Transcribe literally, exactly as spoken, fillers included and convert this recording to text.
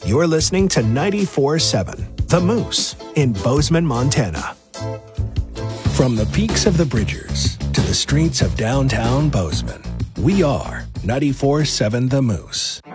You're listening to ninety-four seven The Moose in Bozeman, Montana. From the peaks of the Bridgers to the streets of downtown Bozeman, we are ninety-four seven The Moose.